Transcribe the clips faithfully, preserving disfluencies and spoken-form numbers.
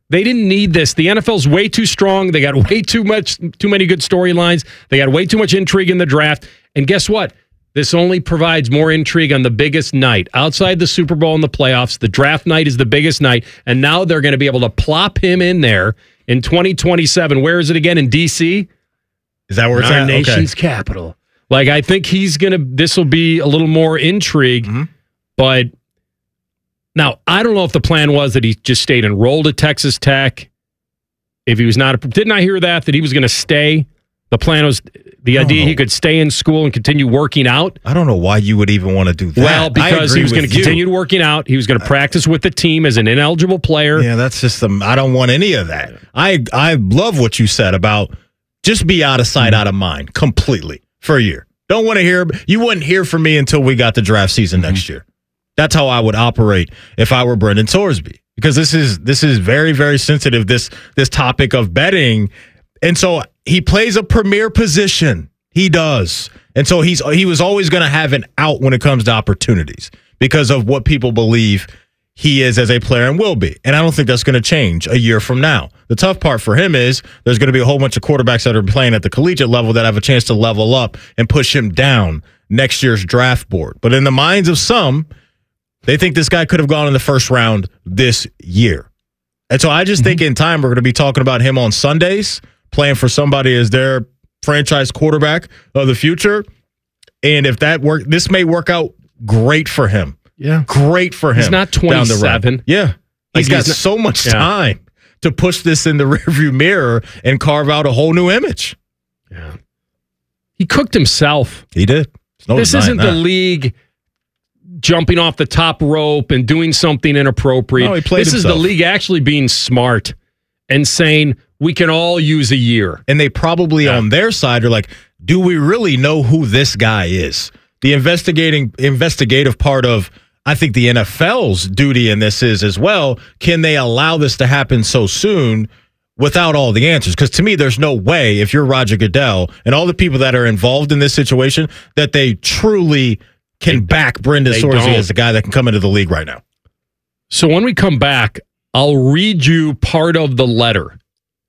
They didn't need this. The N F L's way too strong. They got way too much, too many good storylines. They got way too much intrigue in the draft. And guess what? This only provides more intrigue on the biggest night. Outside the Super Bowl and the playoffs, the draft night is the biggest night. And now they're going to be able to plop him in there in twenty twenty-seven. Where is it again? In D C? Is that where it's Our at? nation's Okay. capital. Like, I think he's going to, this will be a little more intrigue. Mm-hmm. But now, I don't know if the plan was that he just stayed enrolled at Texas Tech. If he was not, didn't I hear that, that he was going to stay? The plan was the idea he could stay in school and continue working out. I don't know why you would even want to do that. Well, because he was going to continue working out. He was going to practice with the team as an ineligible player. Yeah, that's just some, I don't want any of that. I I love what you said about just be out of sight, out of mind completely for a year. Don't want to hear, you wouldn't hear from me until we got the draft season mm-hmm. next year. That's how I would operate if I were Brendan Sorsby, because this is this is very, very sensitive, this this topic of betting. And so he plays a premier position. He does. And so he's he was always going to have an out when it comes to opportunities because of what people believe he is as a player and will be. And I don't think that's going to change a year from now. The tough part for him is there's going to be a whole bunch of quarterbacks that are playing at the collegiate level that have a chance to level up and push him down next year's draft board. But in the minds of some, they think this guy could have gone in the first round this year. And so I just mm-hmm. think in time we're going to be talking about him on Sundays, playing for somebody as their franchise quarterback of the future. And if that work, this may work out great for him. Yeah. Great for him. He's not twenty-seven. Yeah. Like he's got he's not, so much yeah. time to push this in the rearview mirror and carve out a whole new image. Yeah. He cooked himself. He did. No this isn't that. the league jumping off the top rope and doing something inappropriate. No, he played this himself. is the league actually being smart and saying we can all use a year. And they probably yeah. on their side are like, do we really know who this guy is? The investigating investigative part of, I think, the N F L's duty in this is as well, can they allow this to happen so soon without all the answers? Because to me, there's no way, if you're Roger Goodell and all the people that are involved in this situation, that they truly can they, back Brendan Sorsby as the guy that can come into the league right now. So when we come back, I'll read you part of the letter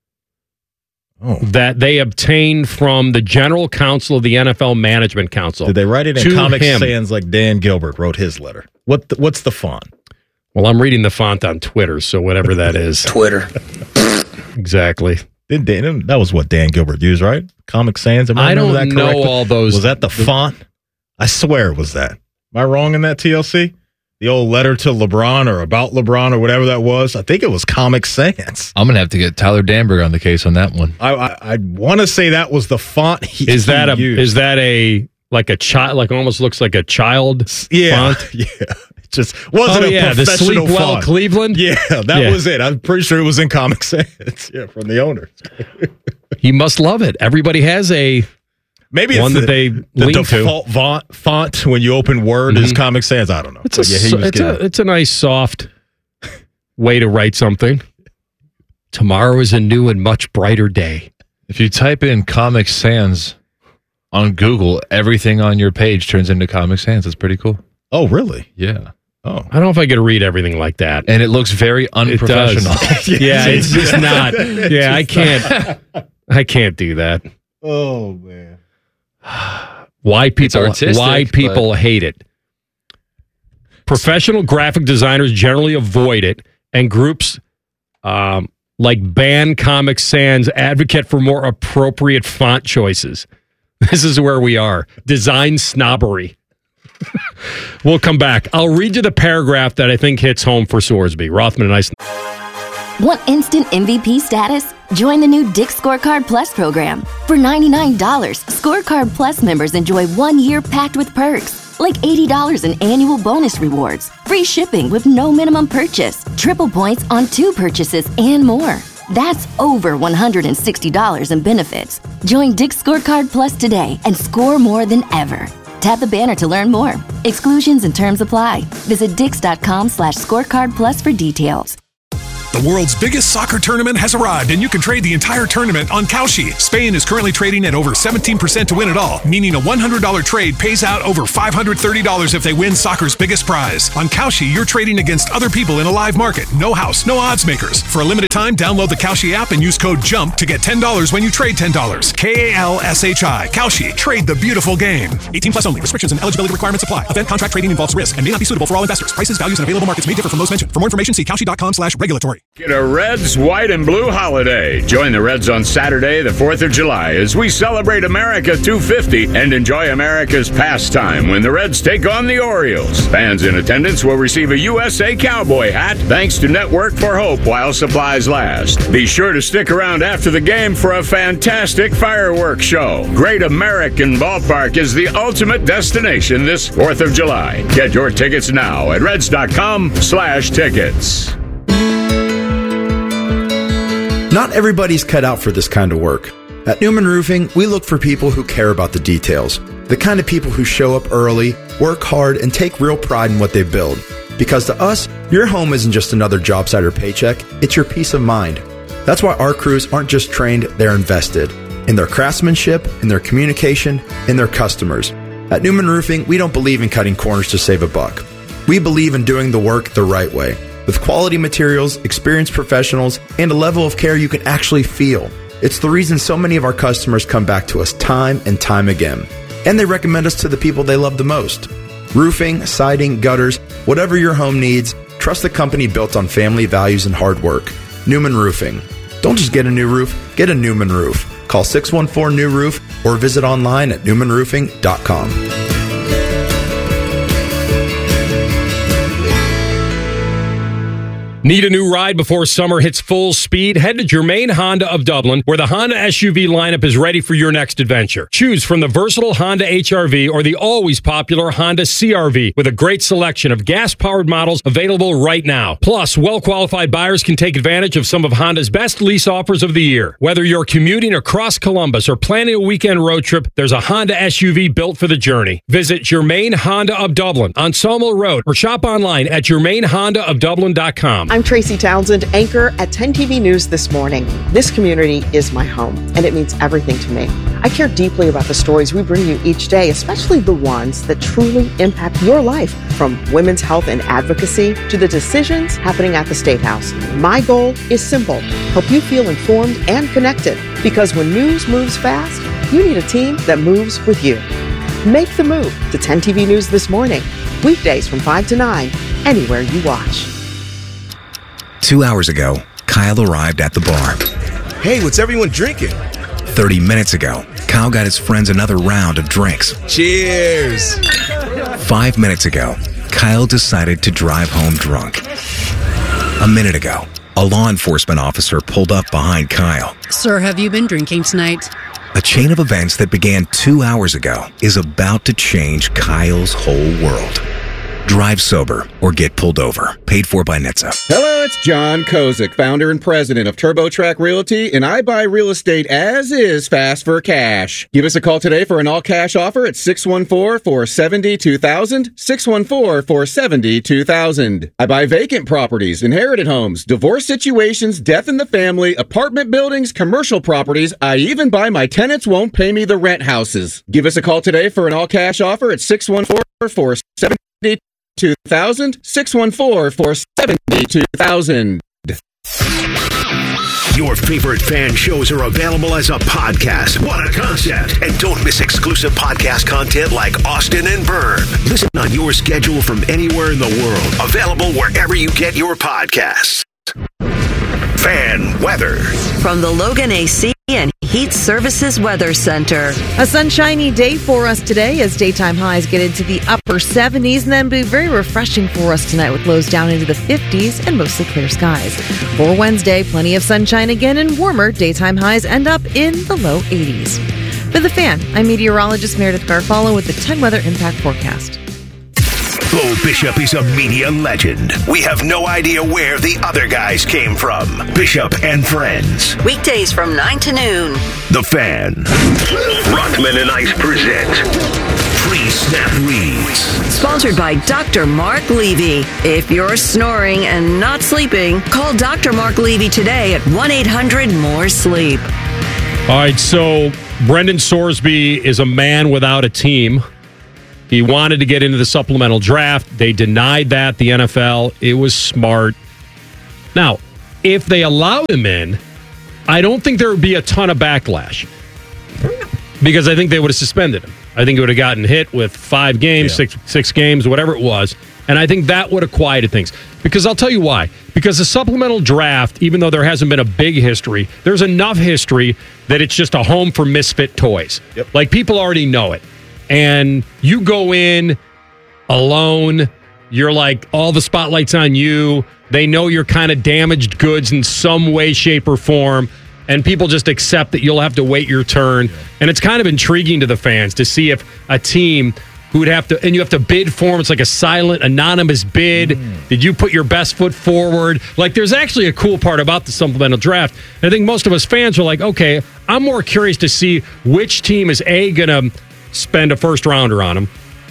oh. that they obtained from the General Counsel of the N F L Management Council. Did they write it in Comic Sans like Dan Gilbert wrote his letter? What the, what's the font? Well, I'm reading the font on Twitter, so whatever that is. Twitter. Exactly. Did Dan, that was what Dan Gilbert used, right? Comic Sans. Am I, I don't that know correctly? all those. Was that the, the font? I swear it was that. Am I wrong in that, T L C? The old letter to LeBron or about LeBron or whatever that was. I think it was Comic Sans. I'm going to have to get Tyler Danberg on the case on that one. I I, I want to say that was the font he Is that he a used. Is that a like a child like almost looks like a child yeah, font? Yeah. It just wasn't oh, a yeah, professional the Sleep Well font. Cleveland? Yeah, that yeah. was it. I'm pretty sure it was in Comic Sans. Yeah, from the owners. He must love it. Everybody has a Maybe it's one the, that they the lean default to. font, font when you open Word mm-hmm. is Comic Sans. I don't know. It's a, yeah, he was it's, a, it's a nice, soft way to write something. Tomorrow is a new and much brighter day. If you type in Comic Sans on Google, everything on your page turns into Comic Sans. It's pretty cool. Oh, really? Yeah. Oh, I don't know if I could read everything like that. And it looks very unprofessional. It yeah, it's just not. Yeah, I can't. I can't do that. Oh man. Why people? Why people but... hate it? Professional graphic designers generally avoid it, and groups um, like Ban Comic Sans advocate for more appropriate font choices. This is where we are. Design snobbery. We'll come back. I'll read you the paragraph that I think hits home for Sorsby. Rothman and I. Want instant M V P status? Join the new Dick's Scorecard Plus program. For ninety-nine dollars, Scorecard Plus members enjoy one year packed with perks, like eighty dollars in annual bonus rewards, free shipping with no minimum purchase, triple points on two purchases, and more. That's over one hundred sixty dollars in benefits. Join Dick's Scorecard Plus today and score more than ever. Tap the banner to learn more. Exclusions and terms apply. Visit dix.com slash scorecard plus for details. The world's biggest soccer tournament has arrived, and you can trade the entire tournament on Kalshi. Spain is currently trading at over seventeen percent to win it all, meaning a one hundred dollars trade pays out over five hundred thirty dollars if they win soccer's biggest prize. On Kalshi, you're trading against other people in a live market. No house, no odds makers. For a limited time, download the Kalshi app and use code JUMP to get ten dollars when you trade ten dollars. K A L S H I. Kalshi. Trade the beautiful game. eighteen plus only. Restrictions and eligibility requirements apply. Event contract trading involves risk and may not be suitable for all investors. Prices, values, and available markets may differ from those mentioned. For more information, see Kalshi.com slash regulatory. Get a Reds white and blue holiday. Join the Reds on Saturday, the fourth of July, as we celebrate America two fifty and enjoy America's pastime when the Reds take on the Orioles. Fans in attendance will receive a U S A Cowboy hat thanks to Network for Hope while supplies last. Be sure to stick around after the game for a fantastic fireworks show. Great American Ballpark is the ultimate destination this fourth of July. Get your tickets now at reds.com slash tickets. Not everybody's cut out for this kind of work. At Newman Roofing, we look for people who care about the details. The kind of people who show up early, work hard, and take real pride in what they build. Because to us, your home isn't just another job site or paycheck, it's your peace of mind. That's why our crews aren't just trained, they're invested. In their craftsmanship, in their communication, in their customers. At Newman Roofing, we don't believe in cutting corners to save a buck. We believe in doing the work the right way. With quality materials, experienced professionals, and a level of care you can actually feel. It's the reason so many of our customers come back to us time and time again. And they recommend us to the people they love the most. Roofing, siding, gutters, whatever your home needs, trust the company built on family values and hard work. Newman Roofing. Don't just get a new roof, get a Newman roof. Call six one four, N E W roof or visit online at newman roofing dot com. Need a new ride before summer hits full speed? Head to Germain Honda of Dublin, where the Honda S U V lineup is ready for your next adventure. Choose from the versatile Honda H R V or the always popular Honda C R V, with a great selection of gas-powered models available right now. Plus, well-qualified buyers can take advantage of some of Honda's best lease offers of the year. Whether you're commuting across Columbus or planning a weekend road trip, there's a Honda S U V built for the journey. Visit Germain Honda of Dublin on Sawmill Road or shop online at germain honda of dublin dot com. I'm Tracy Townsend, anchor at ten T V News this morning. This community is my home, and it means everything to me. I care deeply about the stories we bring you each day, especially the ones that truly impact your life, from women's health and advocacy to the decisions happening at the State House. My goal is simple: help you feel informed and connected, because when news moves fast, you need a team that moves with you. Make the move to ten T V News this morning, weekdays from five to nine, anywhere you watch. Two hours ago, Kyle arrived at the bar. Hey, what's everyone drinking? Thirty minutes ago, Kyle got his friends another round of drinks. Cheers! Five minutes ago, Kyle decided to drive home drunk. A minute ago, a law enforcement officer pulled up behind Kyle. Sir, have you been drinking tonight? A chain of events that began two hours ago is about to change Kyle's whole world. Drive sober or get pulled over. Paid for by N H T S A. Hello, it's John Kozik, founder and president of TurboTrack Realty, and I buy real estate as is, fast for cash. Give us a call today for an all-cash offer at six one four, four seven zero, two thousand, six one four, four seven zero, two thousand. I buy vacant properties, inherited homes, divorce situations, death in the family, apartment buildings, commercial properties. I even buy my tenants won't pay me the rent houses. Give us a call today for an all-cash offer at six one four, four seven zero, two thousand, six one four, four seven zero, two thousand. Your favorite fan shows are available as a podcast. What a concept. And don't miss exclusive podcast content like Austin and Byrne. Listen on your schedule from anywhere in the world. Available wherever you get your podcasts. Fan weather. From the Logan A C and Heat Services Weather Center. A sunshiny day for us today as daytime highs get into the upper seventies and then be very refreshing for us tonight with lows down into the fifties and mostly clear skies. For Wednesday, plenty of sunshine again and warmer. Daytime highs end up in the low eighties. For The Fan, I'm meteorologist Meredith Garfalo with the ten Weather Impact Forecast. Bo Bishop is a media legend. We have no idea where the other guys came from. Bishop and Friends. Weekdays from nine to noon. The Fan. Rockman and Ice present Pre-snap reads. Sponsored by Doctor Mark Levy. If you're snoring and not sleeping, call Doctor Mark Levy today at one eight hundred more sleep. All right, so Brendan Sorsby is a man without a team. He wanted to get into the supplemental draft. They denied that, the N F L. It was smart. Now, if they allowed him in, I don't think there would be a ton of backlash because I think they would have suspended him. I think he would have gotten hit with five games, yeah. six six games, whatever it was. And I think that would have quieted things. Because I'll tell you why. Because the supplemental draft, even though there hasn't been a big history, there's enough history that it's just a home for misfit toys. Yep. Like, people already know it. And you go in alone, you're like, all the spotlight's on you. They know you're kind of damaged goods in some way, shape, or form. And people just accept that you'll have to wait your turn. Yeah. And it's kind of intriguing to the fans to see if a team who would have to, and you have to bid for them. It's like a silent, anonymous bid. Mm. Did you put your best foot forward? Like, there's actually a cool part about the supplemental draft. And I think most of us fans are like, okay, I'm more curious to see which team is A, going to spend a first rounder on him,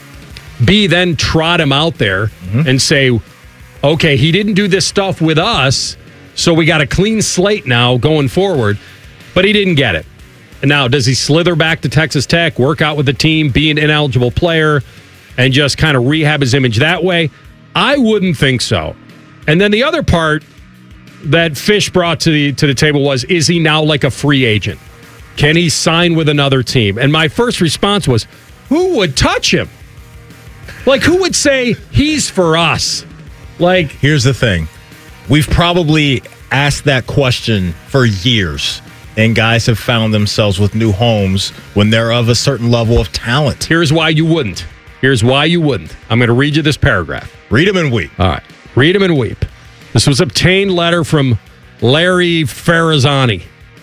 B, then trot him out there mm-hmm. and say, okay, he didn't do this stuff with us, so we got a clean slate now going forward, but he didn't get it. And now, does he slither back to Texas Tech, work out with the team, be an ineligible player, and just kind of rehab his image that way? I wouldn't think so. And then the other part that Fish brought to the to the table was, is he now like a free agent? Can he sign with another team? And my first response was, who would touch him? Like, who would say he's for us? Like, here's the thing. We've probably asked that question for years, and guys have found themselves with new homes when they're of a certain level of talent. Here's why you wouldn't. Here's why you wouldn't. I'm going to read you this paragraph. Read them and weep. All right. Read them and weep. This was obtained letter from Larry Ferrazzani,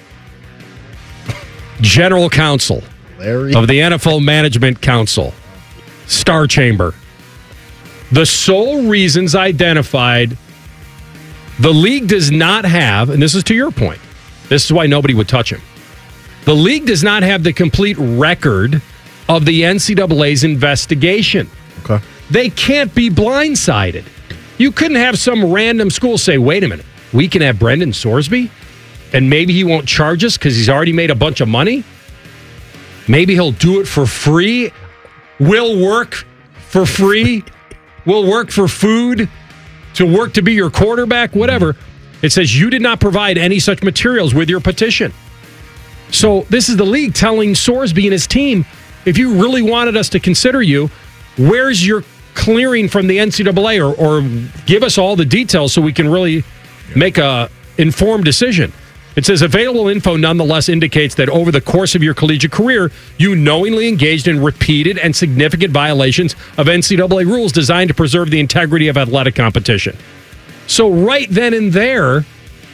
General Counsel Larry. of the N F L Management Council, Star Chamber. The sole reasons identified, the league does not have, and this is to your point, this is why nobody would touch him. The league does not have the complete record of the N C double A's investigation. Okay. They can't be blindsided. You couldn't have some random school say, wait a minute, we can have Brendan Sorsby, and maybe he won't charge us because he's already made a bunch of money. Maybe he'll do it for free. We'll work for free. We'll work for food, to work to be your quarterback, whatever. It says you did not provide any such materials with your petition. So this is the league telling Sorsby and his team, if you really wanted us to consider you, where's your clearing from the N C double A, or, or give us all the details so we can really make a informed decision. It says available info nonetheless indicates that over the course of your collegiate career, you knowingly engaged in repeated and significant violations of N C double A rules designed to preserve the integrity of athletic competition. So right then and there,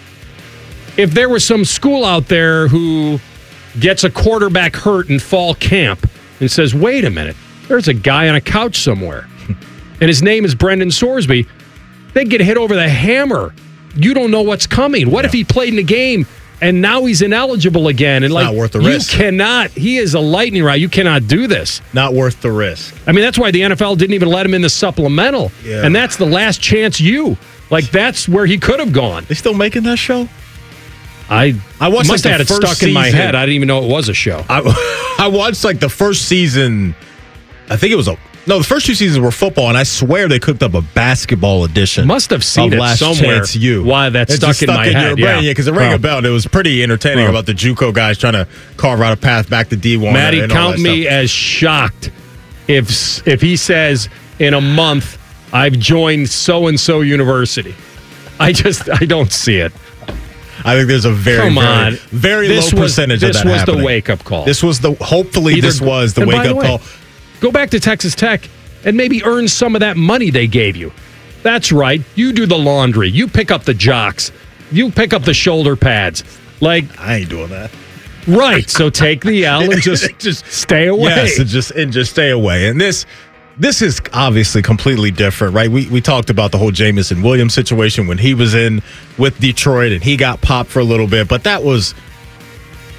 if there was some school out there who gets a quarterback hurt in fall camp and says, wait a minute, there's a guy on a couch somewhere, and his name is Brendan Sorsby, they get hit over the hammer. You don't know what's coming. What yeah. if he played in the game and now he's ineligible again? And it's like, not worth the you risk. cannot. He is a lightning rod. You cannot do this. Not worth the risk. I mean, that's why the N F L didn't even let him in the supplemental. Yeah. And that's the last chance you. Like, that's where he could have gone. They still making that show? I I watched must like have had it first stuck season. in my head. I didn't even know it was a show. I, I watched like the first season. I think it was a no. The first two seasons were football, and I swear they cooked up a basketball edition. Must have seen of it Last somewhere. Chance U. Why that's It's stuck just in stuck my in head? Your brain. Yeah, because it rang Well. a bell. And it was pretty entertaining Well. about the JUCO guys trying to carve out a path back to D one. Maddie, and all count that me stuff. as shocked if if he says in a month I've joined so and so university. I just I don't see it. I think there's a very, Come on. very, very This low was- percentage this of that was the happening. wake-up call. This was the, hopefully Either- this was the and by wake-up way, call. Go back to Texas Tech and maybe earn some of that money they gave you. That's right. You do the laundry. You pick up the jocks. You pick up the shoulder pads. Like, I ain't doing that. Right. So take the L and just, just stay away. Yes, and just and just stay away. And this this is obviously completely different, right? We we talked about the whole Jameson Williams situation when he was in with Detroit and he got popped for a little bit, but that was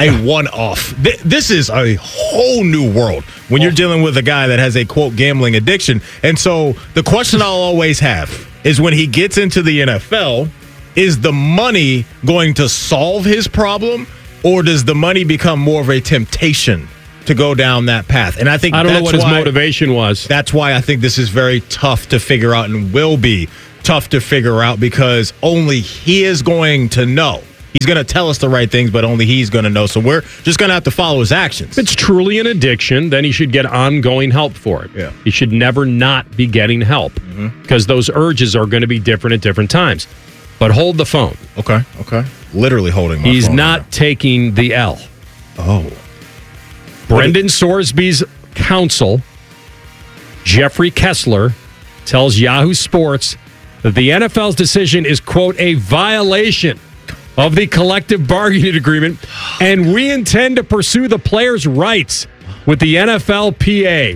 a one-off. Th- this is a whole new world when you're dealing with a guy that has a, quote, gambling addiction. And so the question I'll always have is when he gets into the N F L, is the money going to solve his problem, or does the money become more of a temptation to go down that path? And I think I don't that's know what his why, motivation was. That's why I think this is very tough to figure out and will be tough to figure out because only he is going to know. He's going to tell us the right things, but only he's going to know. So we're just going to have to follow his actions. If it's truly an addiction, then he should get ongoing help for it. Yeah. He should never not be getting help because those urges are going to be different at different times. But hold the phone. Okay, okay. Literally holding my He's phone not right taking the L. Oh. Brendan Sorsby's counsel, Jeffrey Kessler, tells Yahoo Sports that the N F L's decision is, quote, a violation of the collective bargaining agreement, and we intend to pursue the players' rights with the N F L P A.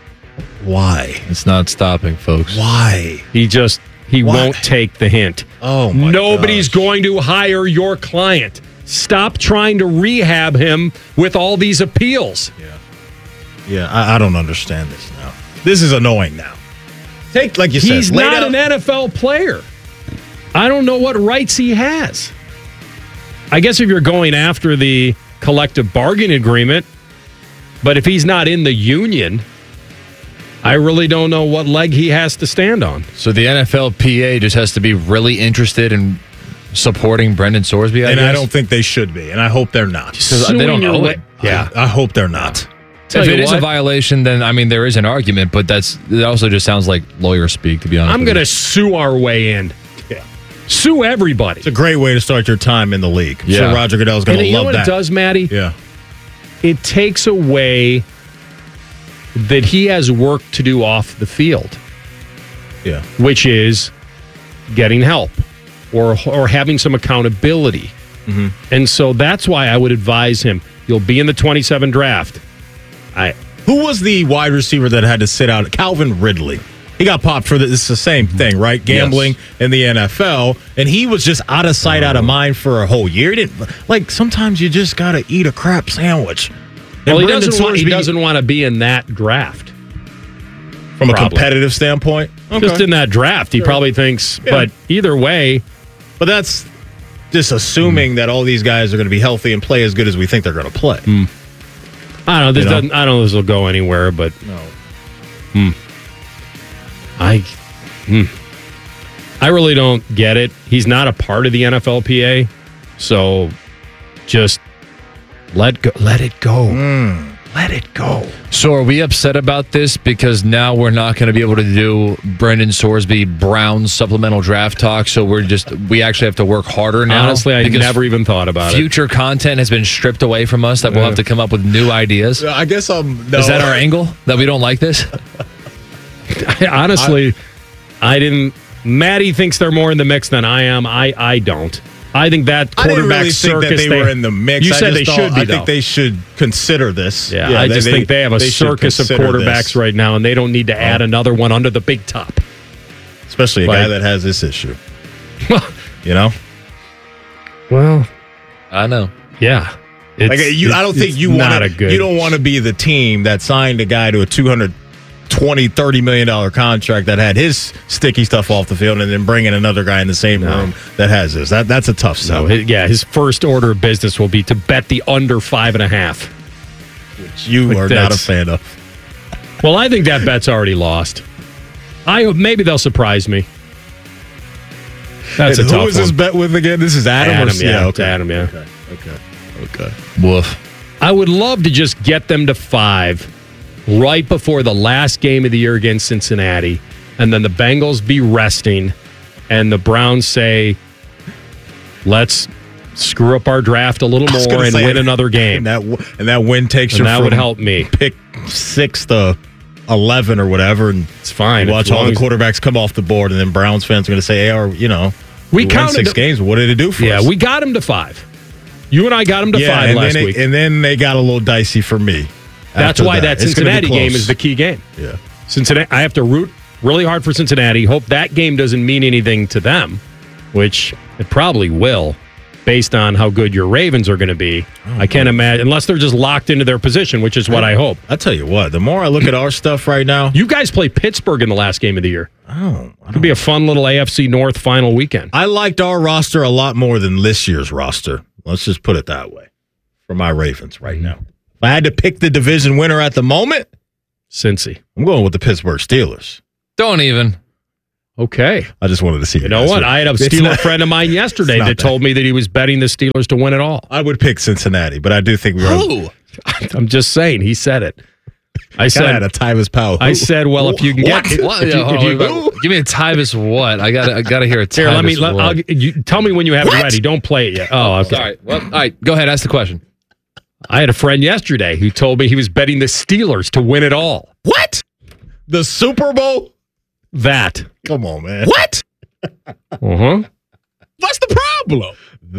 Why? It's not stopping, folks. Why? He just, he Why? won't take the hint. Oh, my Nobody's gosh. going to hire your client. Stop trying to rehab him with all these appeals. Yeah. Yeah, I, I don't understand this now. This is annoying now. Take, like you said, He's lay not down- an N F L player. I don't know what rights he has. I guess if you're going after the collective bargaining agreement, but if he's not in the union, I really don't know what leg he has to stand on. So the N F L P A just has to be really interested in supporting Brendan Sorsby, I and guess? I don't think they should be, and I hope they're not. Because they don't know it. Yeah, I, I hope they're not. If it is a violation, then, I mean, there is an argument, but that's it also just sounds like lawyer speak, to be honest I'm with going to you. sue our way in. Yeah. Sue everybody. It's a great way to start your time in the league. I'm Yeah. sure Roger Goodell's going And to you know love what that. it does, Maddie? Yeah. It takes away that he has work to do off the field. Yeah. Which is getting help or or having some accountability. Mm-hmm. And so that's why I would advise him. You'll be in the twenty-seven draft. I Who was the wide receiver that had to sit out? Calvin Ridley. He got popped for the, it's the same thing, right? Gambling in the N F L, and he was just out of sight, out of mind for a whole year. He didn't, like sometimes you just got to eat a crap sandwich. well, And he Brendan doesn't, want, he Sorsby- doesn't want to be in that draft. from a Probably. competitive standpoint. Just Okay. in that draft, he Sure. probably thinks. Yeah. But either way, But that's just assuming that all these guys are going to be healthy and play as good as we think they're going to play. I don't know. This You know? doesn't. I don't know. This will go anywhere. But No. Hmm. I, hmm. I really don't get it. He's not a part of the N F L P A, so just let go. Let it go. Let it go. So are we upset about this because now we're not going to be able to do Brendan Sorsby Brown supplemental draft talk? So we're just we actually have to work harder now. Honestly, I because never even thought about future content has been stripped away from us that we'll Yeah. have to come up with new ideas. I guess I'm. No. Is that our angle that we don't like this? it. Honestly, I, didn't. Maddie thinks they're more in the mix than I am. I, I don't. I think that I didn't quarterback really think circus. that they, were in the mix. You I said just they thought- should be. I though. think they should consider this. Yeah, I just think they have a they should circus of consider quarterbacks this. right now, and they don't need to add another one under the big top. Especially a Like- guy that has this issue. You know? Well, I know. yeah. It's, Like you, I don't it's- think it's you not want a to. good. You don't want to be the team that signed a guy to a two hundred twenty, thirty million dollar contract that had his sticky stuff off the field, and then bring in another guy in the same No. room that has this. That that's a tough sell. No, his, yeah, his first order of business will be to bet the under five and a half. Which you Like are not a that's- fan of. Well, I think that bet's already lost. I maybe they'll surprise me. That's And a tough who is one. this bet with again? This is Adam. Adam, or, yeah, okay. it's Adam, yeah. Okay. Okay. Okay. Woof. I would love to just get them to five right before the last game of the year against Cincinnati, and then the Bengals be resting, and the Browns say, "Let's screw up our draft a little I was more gonna and say, win another game." And that w- and that win takes And you. that from would help me. Pick six to eleven or whatever, and It's fine. you watch as all long the as- quarterbacks come off the board, and then Browns fans are going to say, "Hey, or you know, We we won counted six the- games. What did it do for Yeah, us?" we got him to five. You and I got him to yeah, five and last then week. It, and then they got a little dicey for me. That's after why that, It's gonna be Cincinnati game close. is the key game. Yeah. Cincinnati. I have to root really hard for Cincinnati. Hope that game doesn't mean anything to them, which it probably will. based on how good your Ravens are going to be. Oh, I can't imagine, unless they're just locked into their position, which is what I, I hope. I'll tell you what, the more I look at our stuff right now. You guys play Pittsburgh in the last game of the year. Oh, it could be a fun little A F C North final weekend. I liked our roster a lot more than this year's roster. Let's just put it that way for my Ravens right now. If I had to pick the division winner at the moment, Cincy. I'm going with the Pittsburgh Steelers. Don't even. Okay. I just wanted to see. You know what? I had a Steeler friend of mine yesterday that told me that he was betting the Steelers to win it all. I would pick Cincinnati, but I do think we are. Who? I'm just saying. He said it. I said had a Tyvis Powell. I said, well, if you can what? get, what? if you, Yeah, if you, on, give me a Tyvis what? I got I got to hear a Tyvis here, let me. what. Let, I'll, you, tell me when you have What? it ready. Don't play it yet. Oh, okay. Sorry. Well, all right. Go ahead. Ask the question. I had a friend yesterday who told me he was betting the Steelers to win it all. What? The Super Bowl? That. Come on, man. What? Uh-huh. What's the problem?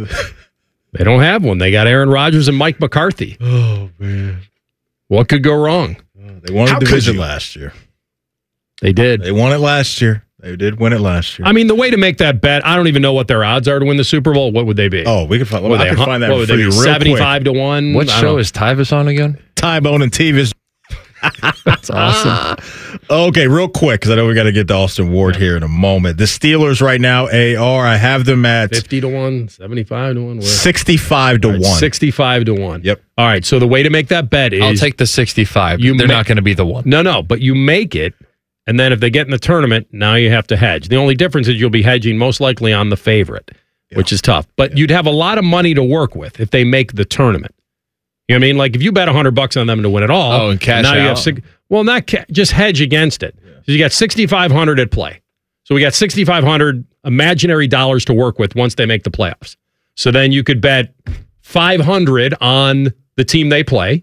They don't have one. They got Aaron Rodgers and Mike McCarthy. Oh, man. What could go wrong? They won How a could division you? last year. They did. They won it last year. They did win it last year. I mean, the way to make that bet, I don't even know what their odds are to win the Super Bowl. What would they be? Oh, we could find, What would I they, could find that what would for they you be? real seventy-five quick. to one? What I show don't- is Tyvis on again? Ty-Bone and Tevis. That's awesome. Okay, real quick, because I know we got to get to Austin Ward here in a moment. The Steelers right now, A R, I have them at fifty to one, seventy-five to one. Where? sixty-five to All right, one. sixty-five to one. Yep. All right, so the way to make that bet is I'll take the sixty-five. You They're ma- not going to be the one. No, no, but you make it, and then if they get in the tournament, now you have to hedge. The only difference is you'll be hedging most likely on the favorite, which is tough. But you'd have a lot of money to work with if they make the tournament. You know what I mean? Like if you bet one hundred bucks on them to win it all, Oh, and cash now you out. have six, well, not ca- just hedge against it. So you got sixty-five hundred at play. So we got sixty-five hundred imaginary dollars to work with once they make the playoffs. So then you could bet five hundred on the team they play.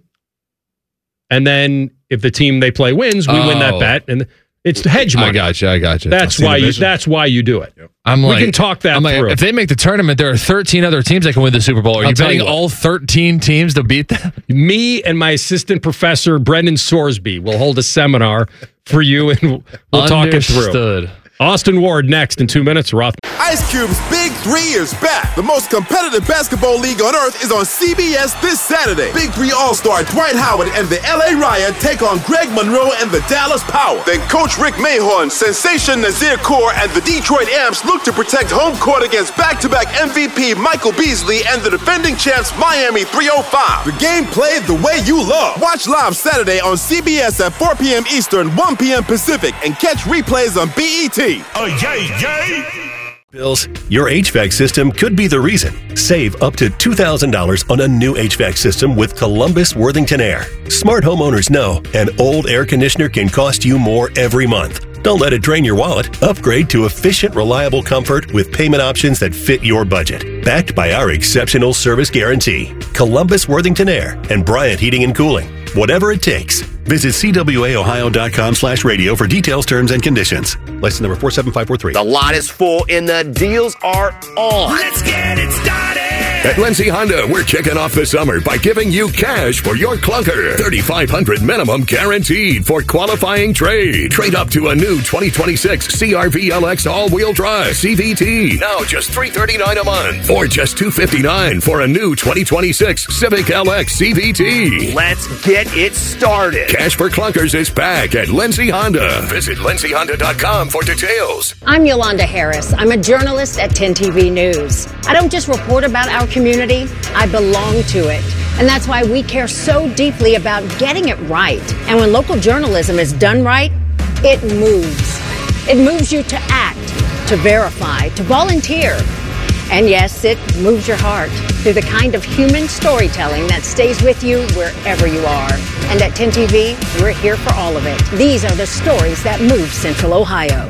And then if the team they play wins, we win that Oh. bet. And it's hedge money. I got you. I got you. That's why you. That's why you do it. I'm we like, can talk that I'm like, through. if they make the tournament, there are thirteen other teams that can win the Super Bowl. Are I'll you tell betting you what. all thirteen teams to beat them? Me and my assistant professor Brendan Sorsby will hold a seminar for you, and we'll, we'll talk it through. Understood. Austin Ward next in two minutes. Roth. Ice Cube's Big Three is back. The most competitive basketball league on earth is on C B S this Saturday. Big Three All-Star Dwight Howard and the L A Riot take on Greg Monroe and the Dallas Power. Then Coach Rick Mahorn, Sensation Nazir Kaur, and the Detroit Amps look to protect home court against back-to-back M V P Michael Beasley and the defending champs Miami three oh five. The game played the way you love. Watch live Saturday on C B S at four p.m. Eastern, one p.m. Pacific, and catch replays on B E T. Oh, yay, yay! Bills, your H V A C system could be the reason. Save up to two thousand dollars on a new H V A C system with Columbus Worthington Air. Smart homeowners know an old air conditioner can cost you more every month. Don't let it drain your wallet. Upgrade to efficient, reliable comfort with payment options that fit your budget. Backed by our exceptional service guarantee. Columbus Worthington Air and Bryant Heating and Cooling. Whatever it takes. Visit C W A Ohio dot com slash radio for details, terms, and conditions. License number four seven five four three. The lot is full and the deals are on. Let's get it started! At Lindsay Honda, we're kicking off the summer by giving you cash for your clunker. thirty-five hundred dollars minimum guaranteed for qualifying trade. Trade up to a new twenty twenty-six C R V L X all-wheel drive C V T. Now just three hundred thirty-nine dollars a month. Or just two hundred fifty-nine dollars for a new twenty twenty-six Civic L X C V T. Let's get it started. Cash for clunkers is back at Lindsay Honda. Visit lindsay honda dot com for details. I'm Yolanda Harris. I'm a journalist at ten T V News. I don't just report about our community, I belong to it. And that's why we care so deeply about getting it right. And when local journalism is done right, it moves. It moves you to act, to verify, to volunteer. And yes, it moves your heart through the kind of human storytelling that stays with you wherever you are. And at ten T V, we're here for all of it. These are the stories that move Central Ohio.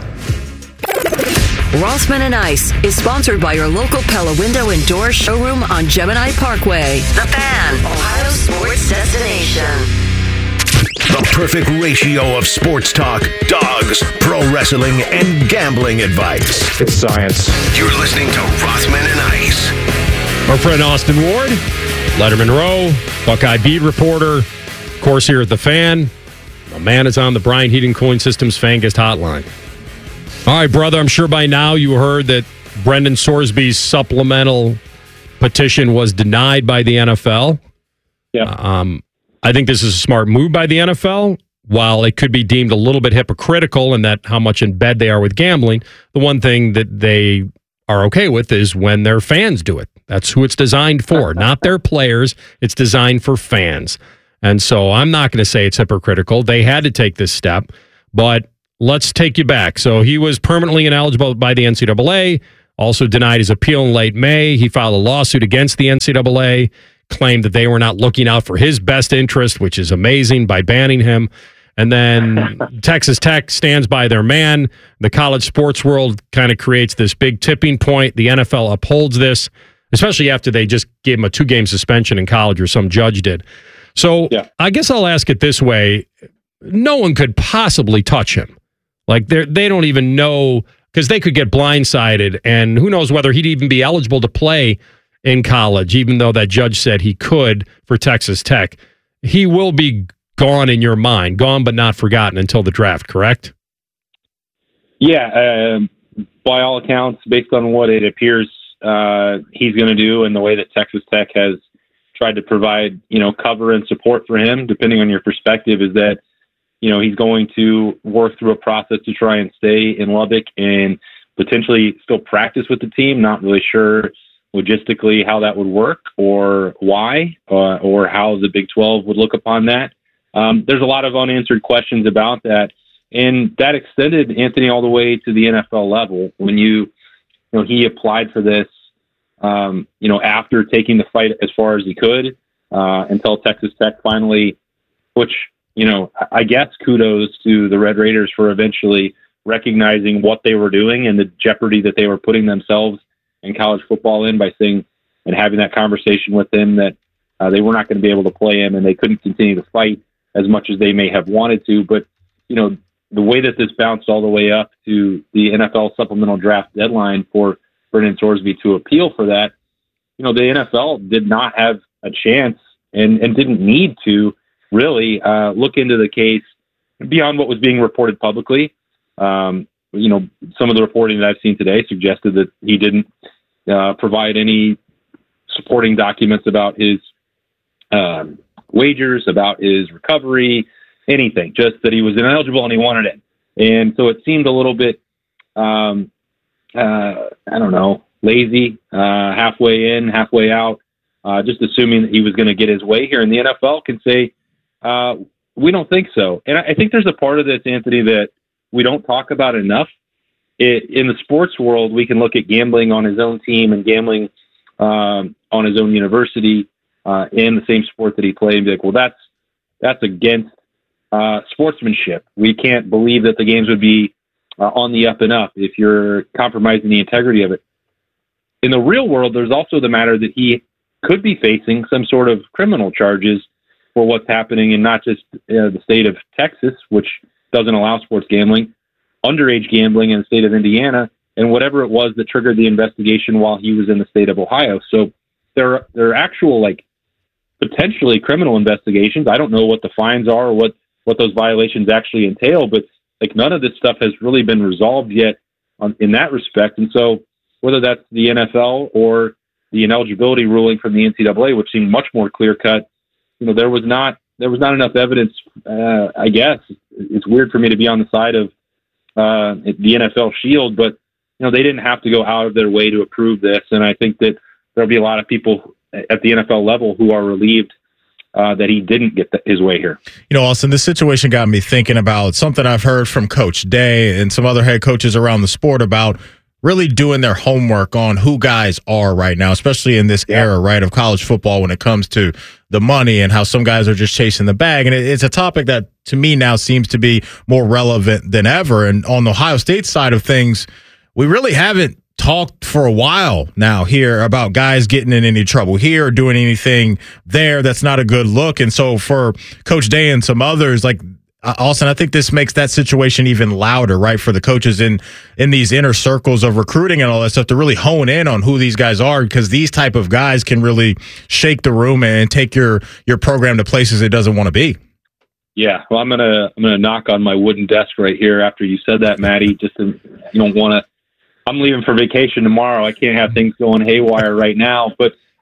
Rossman and Ice is sponsored by your local Pella Window and Door showroom on Gemini Parkway. The Fan, Ohio sports destination. The perfect ratio of sports talk, dogs, pro wrestling, and gambling advice. It's science. You're listening to Rothman and Ice. Our friend Austin Ward, Letterman Row, Buckeye beat reporter, of course here at The Fan. A man is on the Bryant Heating Cooling Systems Fan Guest Hotline. All right, brother, I'm sure by now you heard that Brendan Sorsby's supplemental petition was denied by the N F L. Yeah. Um, I think this is a smart move by the N F L. While it could be deemed a little bit hypocritical in that how much in bed they are with gambling, the one thing that they are okay with is when their fans do it. That's who it's designed for, not their players. It's designed for fans. And so I'm not going to say it's hypocritical. They had to take this step, but let's take you back. So he was permanently ineligible by the N C double A, also denied his appeal in late May. He filed a lawsuit against the N C double A, claimed that they were not looking out for his best interest, which is amazing, by banning him. And then Texas Tech stands by their man. The college sports world kind of creates this big tipping point. The N F L upholds this, especially after they just gave him a two-game suspension in college, or some judge did. So yeah. I guess I'll ask it this way. No one could possibly touch him. Like, they they don't even know, because they could get blindsided, and who knows whether he'd even be eligible to play in college, even though that judge said he could for Texas Tech. He will be gone in your mind, gone but not forgotten until the draft, correct? Yeah, uh, by all accounts, based on what it appears uh, he's going to do and the way that Texas Tech has tried to provide, you know, cover and support for him, depending on your perspective, is that, you know, he's going to work through a process to try and stay in Lubbock and potentially still practice with the team. Not really sure logistically how that would work, or why, uh, or how the Big twelve would look upon that. Um, there's a lot of unanswered questions about that, and that extended Anthony all the way to the N F L level. When you, you know, he applied for this, um, you know, after taking the fight as far as he could, uh, until Texas Tech finally, which, you know, I guess kudos to the Red Raiders for eventually recognizing what they were doing and the jeopardy that they were putting themselves and college football in by saying and having that conversation with him that uh, they were not going to be able to play him and they couldn't continue to fight as much as they may have wanted to. But, you know, the way that this bounced all the way up to the N F L supplemental draft deadline for Brendan Sorsby to appeal for that, you know, the N F L did not have a chance and, and didn't need to really uh, look into the case beyond what was being reported publicly. Um, you know, some of the reporting that I've seen today suggested that he didn't uh, provide any supporting documents about his um, wagers, about his recovery, anything, just that he was ineligible and he wanted it. And so it seemed a little bit, um, uh, I don't know, lazy, uh, halfway in, halfway out, uh, just assuming that he was going to get his way here. And the N F L can say, uh, we don't think so. And I think there's a part of this, Anthony, that we don't talk about enough. It, in the sports world, we can look at gambling on his own team and gambling um, on his own university uh, in the same sport that he played and be like, well, that's that's against uh, sportsmanship. We can't believe that the games would be uh, on the up and up if you're compromising the integrity of it. In the real world, there's also the matter that he could be facing some sort of criminal charges for what's happening in not just uh, the state of Texas, which doesn't allow sports gambling, underage gambling in the state of Indiana, and whatever it was that triggered the investigation while he was in the state of Ohio. So there are, there are actual, like, potentially criminal investigations. I don't know what the fines are or what, what those violations actually entail, but like none of this stuff has really been resolved yet on, in that respect. And so whether that's the N F L or the ineligibility ruling from the N C double A, which seemed much more clear cut, you know, there was not there was not enough evidence. Uh, I guess it's weird for me to be on the side of uh, the N F L shield, but you know, they didn't have to go out of their way to approve this, and I think that there'll be a lot of people at the N F L level who are relieved uh, that he didn't get the, his way here. You know, Austin, this situation got me thinking about something I've heard from Coach Day and some other head coaches around the sport about really doing their homework on who guys are right now, especially in this yeah. era, right, of college football when it comes to the money and how some guys are just chasing the bag. And it, it's a topic that, to me, now seems to be more relevant than ever. And on the Ohio State side of things, we really haven't talked for a while now here about guys getting in any trouble here or doing anything there that's not a good look. And so for Coach Day and some others, like Austin, I think this makes that situation even louder, right, for the coaches in in these inner circles of recruiting and all that stuff to really hone in on who these guys are, because these type of guys can really shake the room and take your your program to places it doesn't want to be. Yeah, well, I'm gonna I'm gonna knock on my wooden desk right here after you said that, Maddie. Just to, you don't want to. I'm leaving for vacation tomorrow. I can't have things going haywire right now. But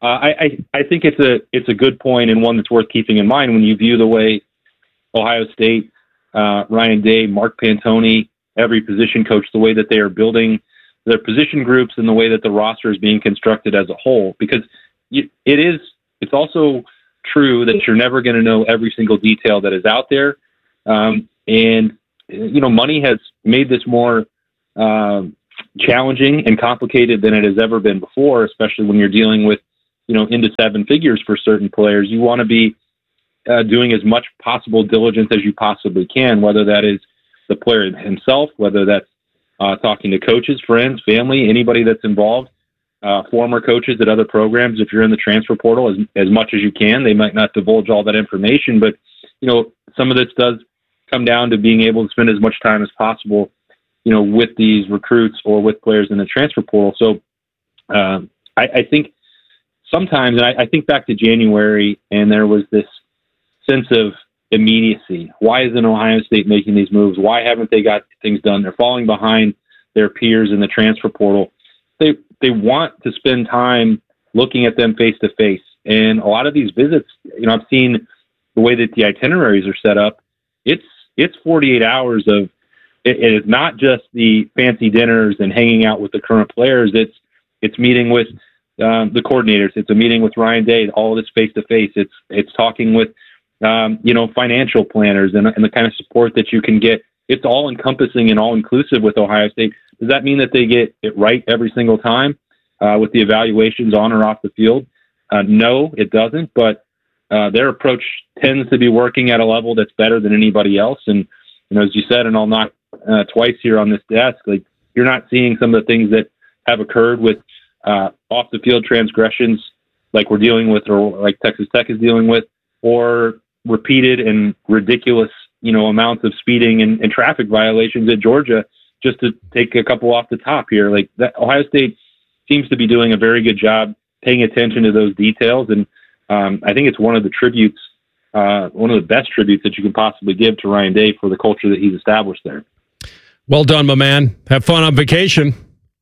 uh, I, I I think it's a it's a good point and one that's worth keeping in mind when you view the way Ohio State, uh, Ryan Day, Mark Pantoni, every position coach, the way that they are building their position groups and the way that the roster is being constructed as a whole. Because it is, it's also true that you're never going to know every single detail that is out there. Um, and, you know, money has made this more um, challenging and complicated than it has ever been before, especially when you're dealing with, you know, into seven figures for certain players. You want to be uh, doing as much possible diligence as you possibly can, whether that is the player himself, whether that's uh, talking to coaches, friends, family, anybody that's involved, uh, former coaches at other programs. If you're in the transfer portal, as, as much as you can, they might not divulge all that information, but, you know, some of this does come down to being able to spend as much time as possible, you know, with these recruits or with players in the transfer portal. So um, I, I think sometimes, and I, I think back to January, and there was this sense of immediacy. Why isn't Ohio State making these moves? Why haven't they got things done? They're falling behind their peers in the transfer portal. They they want to spend time looking at them face to face. And a lot of these visits, you know, I've seen the way that the itineraries are set up. It's it's forty-eight hours of it, it is not just the fancy dinners and hanging out with the current players. It's it's meeting with um, the coordinators. It's a meeting with Ryan Day. All of this face to face. It's it's talking with Um, you know, financial planners and, and the kind of support that you can get. It's all encompassing and all inclusive with Ohio State. Does that mean that they get it right every single time uh, with the evaluations on or off the field? Uh, no, it doesn't. But uh, their approach tends to be working at a level that's better than anybody else. And, you know, as you said, and I'll knock uh, twice here on this desk, like you're not seeing some of the things that have occurred with uh, off the field transgressions like we're dealing with, or like Texas Tech is dealing with, or repeated and ridiculous, you know, amounts of speeding and, and traffic violations at Georgia, just to take a couple off the top here. Like that, Ohio State seems to be doing a very good job paying attention to those details. And um, I think it's one of the tributes, uh, one of the best tributes that you can possibly give to Ryan Day for the culture that he's established there. Well done, my man. Have fun on vacation.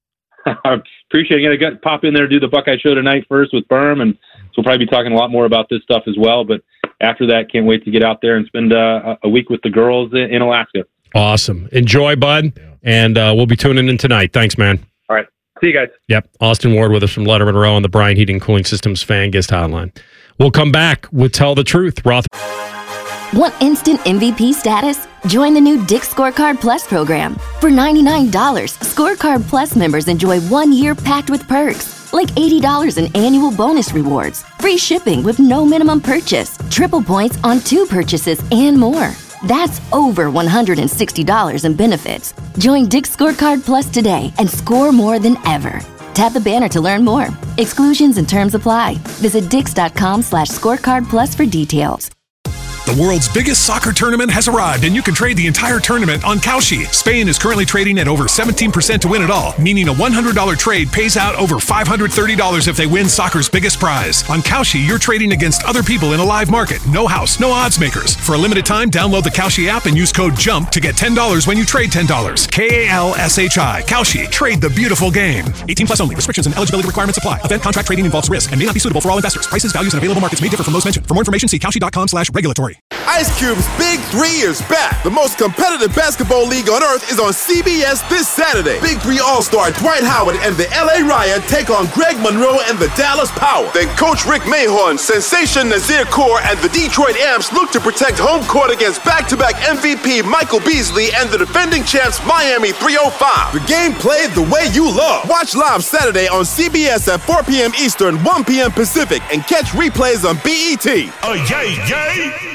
I appreciate it. I got to pop in there, do the Buckeye Show tonight first with Berm, and so we'll probably be talking a lot more about this stuff as well. But after that, can't wait to get out there and spend uh, a week with the girls in Alaska. Awesome. Enjoy, bud. And uh, we'll be tuning in tonight. Thanks, man. All right. See you guys. Yep. Austin Ward with us from Letterman Row on the Bryant Heating Cooling Systems Fan Guest Hotline. We'll come back with Tell the Truth. Roth. Want instant M V P status? Join the new Dick's Scorecard Plus program. For ninety-nine dollars, Scorecard Plus members enjoy one year packed with perks, like eighty dollars in annual bonus rewards, free shipping with no minimum purchase, triple points on two purchases, and more. That's over one hundred sixty dollars in benefits. Join Dick's Scorecard Plus today and score more than ever. Tap the banner to learn more. Exclusions and terms apply. Visit dix.com slash scorecard plus for details. The world's biggest soccer tournament has arrived, and you can trade the entire tournament on Kalshi. Spain is currently trading at over seventeen percent to win it all, meaning a one hundred dollars trade pays out over five hundred thirty dollars if they win soccer's biggest prize. On Kalshi, you're trading against other people in a live market. No house, no odds makers. For a limited time, download the Kalshi app and use code JUMP to get ten dollars when you trade ten dollars. K A L S H I. Kalshi. Trade the beautiful game. eighteen plus only. Restrictions and eligibility requirements apply. Event contract trading involves risk and may not be suitable for all investors. Prices, values, and available markets may differ from those mentioned. For more information, see Kalshi.com slash regulatory. Ice Cube's Big Three is back. The most competitive basketball league on earth is on C B S this Saturday. Big Three All-Star Dwight Howard and the L A Riot take on Greg Monroe and the Dallas Power. Then Coach Rick Mahorn, Sensation Nazir Kaur, and the Detroit Amps look to protect home court against back-to-back M V P Michael Beasley and the defending champs Miami three oh five. The game played the way you love. Watch live Saturday on C B S at four p.m. Eastern, one p.m. Pacific, and catch replays on B E T. Oh, yay, yay!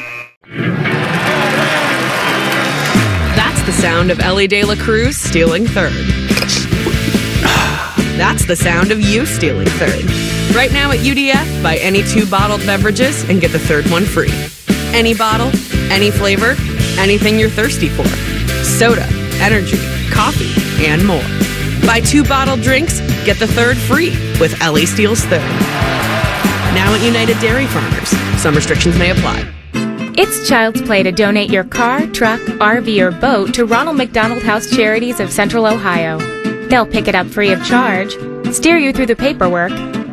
That's the sound of Ellie De La Cruz stealing third. That's the sound of you stealing third. Right now at U D F, buy any two bottled beverages and get the third one free. Any bottle, any flavor, anything you're thirsty for. Soda, energy, coffee, and more. Buy two bottled drinks, get the third free with Ellie Steals Third. Now at United Dairy Farmers. Some restrictions may apply. It's Child's Play to donate your car, truck, R V, or boat to Ronald McDonald House Charities of Central Ohio. They'll pick it up free of charge, steer you through the paperwork,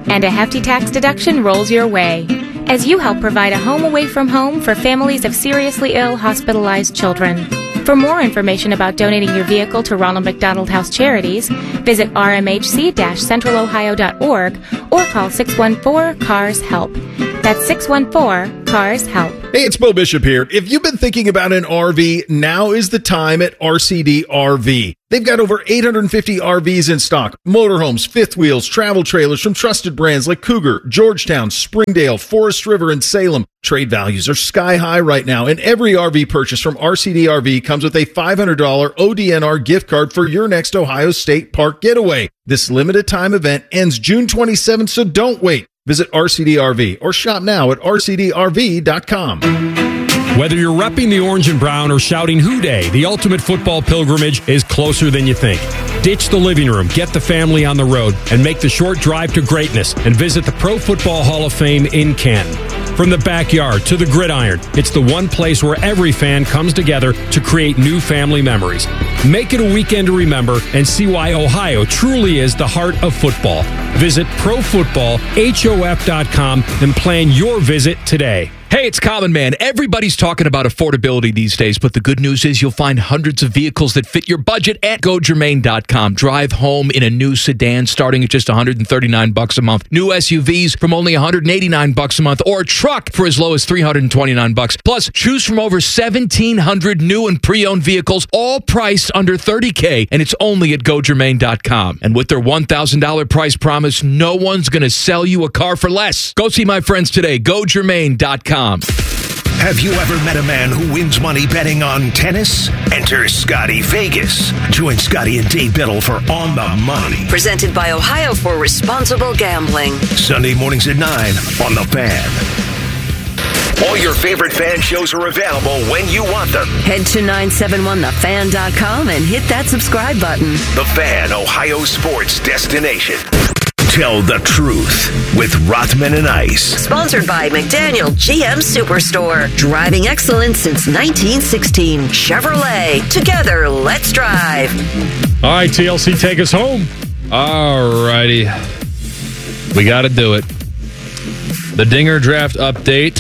and a hefty tax deduction rolls your way as you help provide a home away from home for families of seriously ill hospitalized children. For more information about donating your vehicle to Ronald McDonald House Charities, visit r m h c dash central ohio dot org or call six one four, C A R S HELP. That's six one four, C A R S HELP. Hey, it's Bo Bishop here. If you've been thinking about an R V, now is the time at R C D R V. They've got over eight hundred fifty R Vs in stock. Motorhomes, fifth wheels, travel trailers from trusted brands like Cougar, Georgetown, Springdale, Forest River, and Salem. Trade values are sky high right now, and every R V purchase from R C D R V comes with a five hundred dollars O D N R gift card for your next Ohio State Park getaway. This limited time event ends June twenty-seventh, so don't wait. Visit R C D R V or shop now at r c d r v dot com. Whether you're repping the orange and brown or shouting Hoo Day, the ultimate football pilgrimage is closer than you think. Ditch the living room, get the family on the road, and make the short drive to greatness and visit the Pro Football Hall of Fame in Canton. From the backyard to the gridiron, it's the one place where every fan comes together to create new family memories. Make it a weekend to remember and see why Ohio truly is the heart of football. Visit pro football hof dot com and plan your visit today. Hey, it's Common Man. Everybody's talking about affordability these days, but the good news is you'll find hundreds of vehicles that fit your budget at go germain dot com. Drive home in a new sedan starting at just one hundred thirty-nine bucks a month. New S U Vs from only one hundred eighty-nine bucks a month, or a truck for as low as three hundred twenty-nine bucks. Plus, choose from over seventeen hundred new and pre-owned vehicles, all priced under thirty K, and it's only at go germain dot com. And with their one thousand dollars price promise, no one's going to sell you a car for less. Go see my friends today, go germain dot com. Have you ever met a man who wins money betting on tennis? Enter Scotty Vegas. Join Scotty and Dave Biddle for On the Money. Presented by Ohio for Responsible Gambling. Sunday mornings at nine on The Fan. All your favorite fan shows are available when you want them. Head to nine seven one the fan dot com and hit that subscribe button. The Fan, Ohio sports destination. Tell the truth with Rothman and Ice. Sponsored by McDaniel G M Superstore. Driving excellence since nineteen sixteen. Chevrolet. Together, let's drive. All right, T L C, take us home. All righty. We got to do it. The Dinger Draft update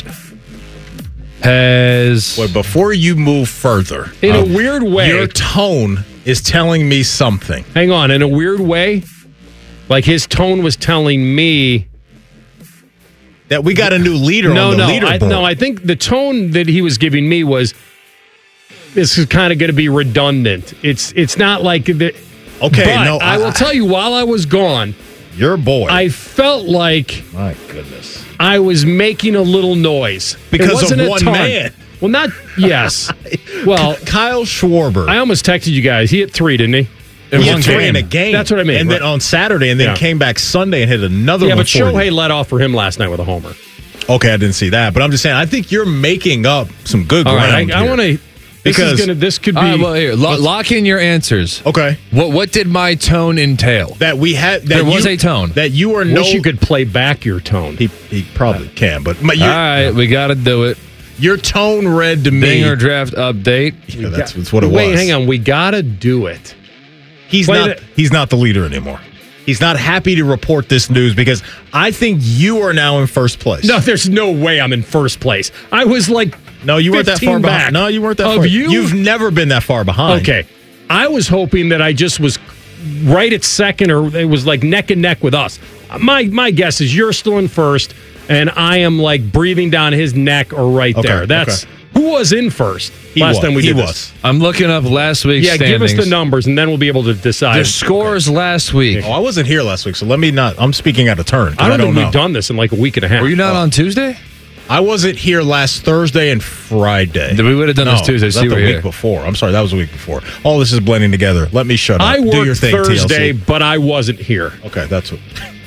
has... Wait, before you move further. In um, a weird way. Your tone is telling me something. Hang on. In a weird way, like his tone was telling me... that we got a new leader no, on the no, leaderboard. I, no, I think the tone that he was giving me was, this is kind of going to be redundant. It's it's not like... The, okay, but no. I, I will tell you, while I was gone... Your boy. I felt like... My goodness. I was making a little noise. Because of one man. Well, not... Yes. Well... Kyle Schwarber. I almost texted you guys. He hit three, didn't he? In he hit three in a game. That's what I mean. And right. then on Saturday, and then yeah. came back Sunday and hit another yeah, one. Yeah, but Shohei led off for him last night with a homer. Okay, I didn't see that. But I'm just saying, I think you're making up some good All ground. Right, I, I want to... This because is gonna, this could be. Uh, well, here, lo- lock in your answers. Okay. What what did my tone entail? That we had. That there you, was a tone. That you were. No, wish you could play back your tone. He he probably yeah. can, but my, all right, we got to do it. Your tone read to me. Dinger draft update. Yeah, that's, that's what it wait, was. Wait, hang on. We got to do it. He's Play not. it. He's not the leader anymore. He's not happy to report this news because I think you are now in first place. No, there's no way I'm in first place. I was like. No, you weren't that far back. behind. No, you weren't that of far. You? You've never been that far behind. Okay. I was hoping that I just was right at second, or it was like neck and neck with us. My my guess is you're still in first, and I am like breathing down his neck or right okay, there. That's okay. Who was in first he last was. time we he did was. this? I'm looking up last week's yeah, standings. give us the numbers, and then we'll be able to decide. The scores okay. last week. Oh, I wasn't here last week, so let me not. I'm speaking out of turn. I don't, I don't think know. we've done this in like a week and a half. Were you not oh. on Tuesday? I wasn't here last Thursday and Friday. We would have done no, this Tuesday. That's See, the week here. before. I'm sorry, that was the week before. All this is blending together. Let me shut up. I worked Do your thing, Thursday, T L C. but I wasn't here. Okay, that's what.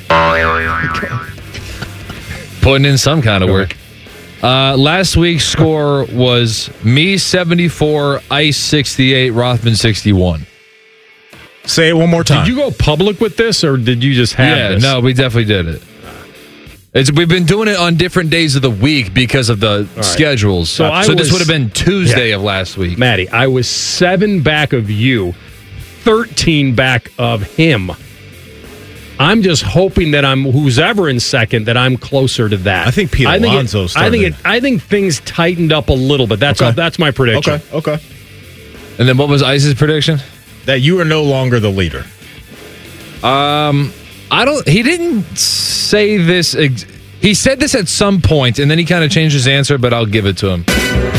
Putting in some kind of work. Uh, last week's score was me seventy-four, Ice sixty-eight, Rothman sixty-one. Say it one more time. Did you go public with this, or did you just have yeah, this? No, we definitely did it. It's, we've been doing it on different days of the week because of the right. schedules. So, so, so was, this would have been Tuesday yeah. of last week. Maddie, I was seven back of you, thirteen back of him. I'm just hoping that I'm who's ever in second that I'm closer to that. I think Pete I think it- Alonso's I think starting it, I think things tightened up a little bit. That's Okay. all, that's my prediction. Okay, okay. And then what was Ice's prediction? That you are no longer the leader. Um, I don't. He didn't say this. Ex- he said this at some point, and then he kind of changed his answer. But I'll give it to him.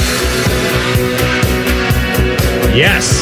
Yes.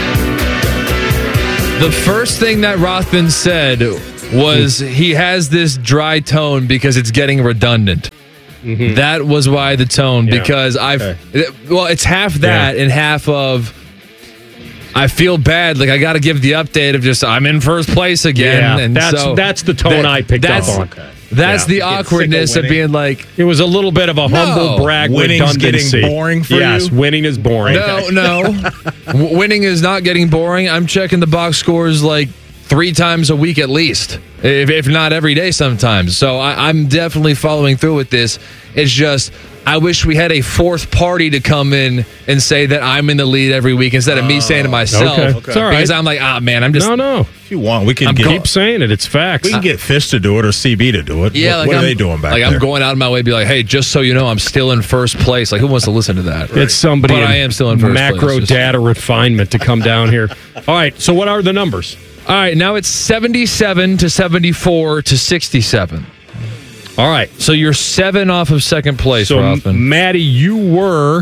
The first thing that Rothman said was he has this dry tone because it's getting redundant. Mm-hmm. That was why the tone, Yeah. because I've, Okay. well, it's half that Yeah. and half of, I feel bad. Like, I got to give the update of just, I'm in first place again. Yeah, and that's so that's the tone that- I picked that's, up on. That's Yeah. the You get sick of awkwardness of, winning. being like, It was a little bit of a humble No. brag Winning's redundancy. getting boring for yes, you? winning is boring. no, no. W- Winning is not getting boring. I'm checking the box scores like three times a week at least, if, if not every day sometimes. So I, I'm definitely following through with this. It's just, I wish we had a fourth party to come in and say that I'm in the lead every week instead of me saying to myself. Okay. It's all right. Because I'm like, ah, man, I'm just. No, no. If you want, we can I'm get, go- Keep saying it. It's facts. we can get Fish to do it or C B to do it. Yeah, what, like what I'm, are they doing back like there? I'm going out of my way to be like, hey, just so you know, I'm still in first place. Like, who wants to listen to that? It's somebody But in I am still in first macro place. Just- data refinement to come down here. All right, so what are the numbers? All right, now it's seventy-seven to seventy-four to sixty-seven. All right. So you're seven off of second place, So, Rothman. Maddie, you were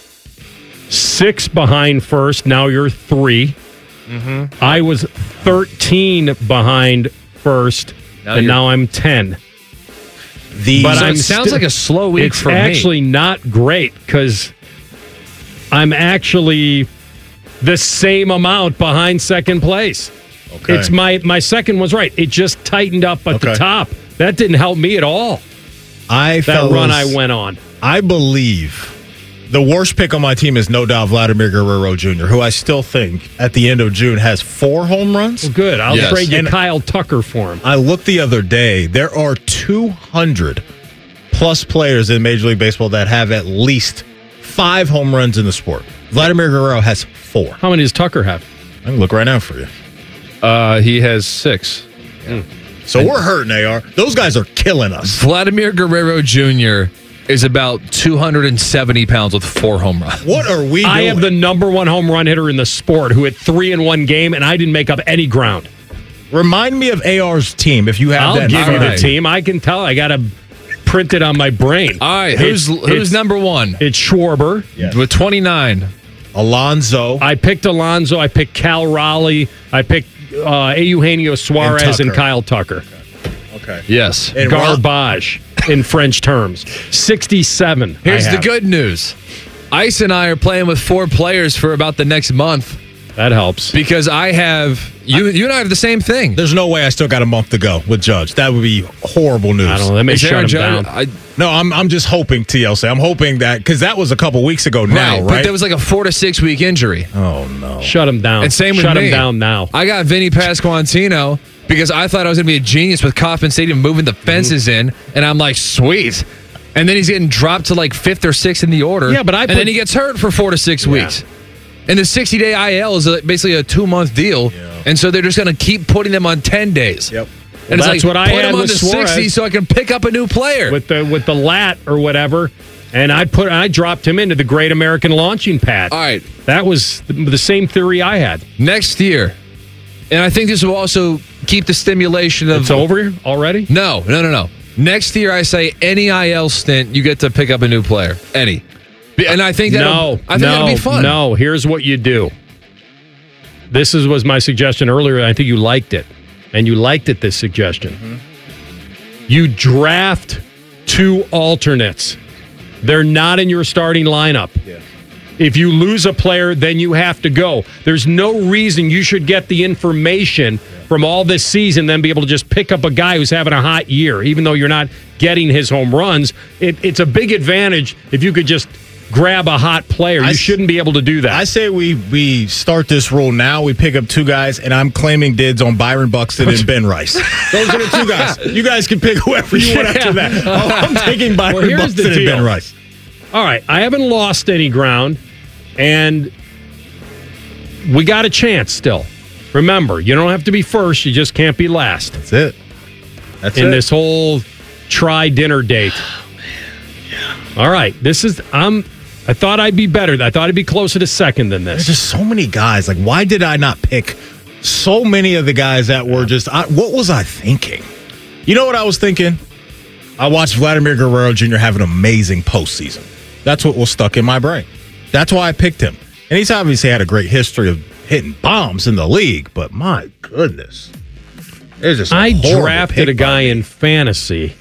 six behind first. Now you're 3 Mm-hmm. I was thirteen behind first, Now and you're- now I'm ten. The, But So it I'm sounds sti- like a slow week It's for me. actually not great because I'm actually the same amount behind second place. Okay. It's my my second was right. It just tightened up at the Okay. top. That didn't help me at all. I That fellas, run I went on. I believe the worst pick on my team is no doubt Vladimir Guerrero Junior, who I still think at the end of June has four home runs. Well, good. I'll Yes. trade you And- Kyle Tucker for him. I looked the other day. There are two hundred plus players in Major League Baseball that have at least five home runs in the sport. Vladimir Guerrero has four. How many does Tucker have? I can look right now for you. Uh, he has six. So we're hurting, A R. Those guys are killing us. Vladimir Guerrero Junior is about two hundred seventy pounds with four home runs. What are we doing? I have the number one home run hitter in the sport who hit three in one game, and I didn't make up any ground. Remind me of A R's team if you have I'll that. give in you front the of team. I can tell. I got to print it on my brain. All right, It's- who's who's it's- number one It's Schwarber. Yes. with twenty-nine? Alonzo. I picked Alonzo. I picked Cal Raleigh. I picked uh, Eugenio Suarez and, Tucker. Kyle Tucker. Okay. Yes. And Ro- Garbage in French terms. sixty-seven. Here's I the have. good news. Ice and I are playing with four players for about the next month That helps. because I have you. You and I have the same thing. There's no way I still got a month to go with Judge. That would be horrible news. I don't know. That may Is shut Aaron him Judge- down. I, No, I'm I'm just hoping T L C. I'm hoping that because that was a couple weeks ago now, right? But there was like a four to six week injury. oh no. Shut him down. And same with Shut me. him down now. I got Vinny Pasquantino because I thought I was going to be a genius with Kauffman Stadium moving the fences in, and I'm like, sweet. And then he's getting dropped to like fifth or sixth in the order. Yeah, but I and put- then he gets hurt for four to six Yeah. weeks. And the sixty day I L is a, basically a two month deal, and so they're just going to keep putting them on ten days. Yep. And Well, it's that's like, what I put had them on with to Suarez. sixty so I can pick up a new player. with the with the lat or whatever, and I put I dropped him into the Great American Launching Pad. All right. That was the, the same theory I had. Next year, and I think this will also keep the stimulation of It's over already. No, no, no, no. Next year, I say any I L stint, you get to pick up a new player. Any. And I think that'll, No, I think no, that'll be fun. No, here's what you do. This is, was my suggestion earlier. I think you liked it, and you liked it. This suggestion. Mm-hmm. You draft two alternates. They're not in your starting lineup. Yeah. If you lose a player, then you have to go. There's no reason you should get the information from all this season, then be able to just pick up a guy who's having a hot year, even though you're not getting his home runs. It, it's a big advantage if you could just grab a hot player. You I s- shouldn't be able to do that. I say we we start this rule now. We pick up two guys, and I'm claiming dids on Byron Buxton and Ben Rice. Those are the two guys. You guys can pick whoever you want after that. Oh, I'm taking Byron Well, here's the Buxton and deal. Ben Rice. All right, I haven't lost any ground, and we got a chance still. Remember, you don't have to be first. You just can't be last. That's it. That's in it. this whole try dinner date. Oh, man. Yeah. All right. This is, I'm, I thought I'd be better. I thought I'd be closer to second than this. There's just so many guys. Like, why did I not pick so many of the guys that were just, I, what was I thinking? You know what I was thinking? I watched Vladimir Guerrero Junior have an amazing postseason. That's what was stuck in my brain. That's why I picked him. And he's obviously had a great history of hitting bombs in the league, but my goodness. Just I drafted a guy in fantasy